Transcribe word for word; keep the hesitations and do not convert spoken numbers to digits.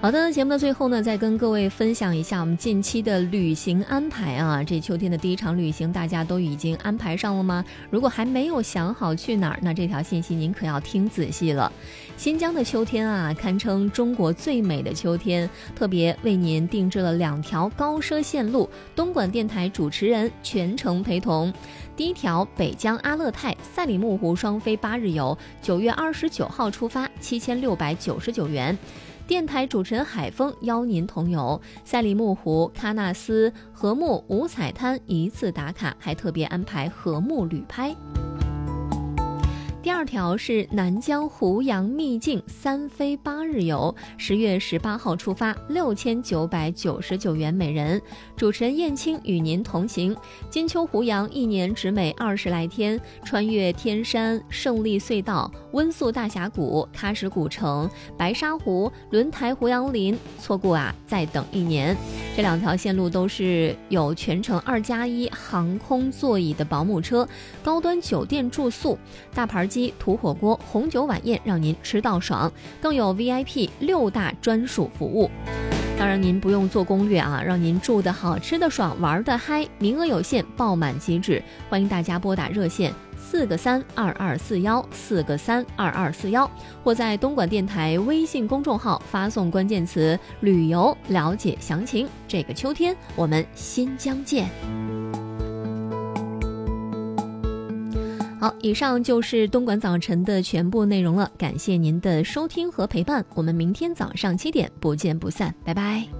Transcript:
好的，节目的最后呢，再跟各位分享一下我们近期的旅行安排啊。这秋天的第一场旅行，大家都已经安排上了吗？如果还没有想好去哪儿，那这条信息您可要听仔细了。新疆的秋天啊，堪称中国最美的秋天，特别为您定制了两条高奢线路，东莞电台主持人全程陪同。第一条北疆阿勒泰赛里木湖双飞八日游，九月二十九号出发，七千六百九十九元。电台主持人海峰邀您同游赛里木湖、喀纳斯、禾木五彩滩一次打卡，还特别安排禾木旅拍。第二条是南疆胡杨秘境三飞八日游，十月十八号出发，六千九百九十九元每人。主持人燕青与您同行，金秋胡杨一年只美二十来天，穿越天山、胜利隧道、温宿大峡谷、喀什古城、白沙湖、轮台胡杨林，错过啊再等一年。这两条线路都是有全程二加一航空座椅的保姆车，高端酒店住宿，大盘鸡、土火锅、红酒晚宴，让您吃到爽，更有 V I P 六大专属服务。当然您不用做攻略啊，让您住得好、吃得爽、玩得嗨，名额有限，爆满即止，欢迎大家拨打热线四个三二二四幺四个三二二四幺，或在东莞电台微信公众号发送关键词旅游了解详情。这个秋天我们新疆见。好，以上就是东莞早晨的全部内容了，感谢您的收听和陪伴，我们明天早上七点不见不散，拜拜。